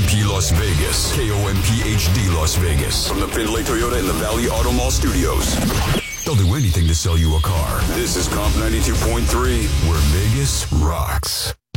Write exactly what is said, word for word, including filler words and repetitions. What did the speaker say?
P Las Vegas. K O M P H D Las Vegas. From the Findlay Toyota in the Valley Auto Mall studios. They'll do anything to sell you a car. This is Comp ninety-two point three, where Vegas rocks.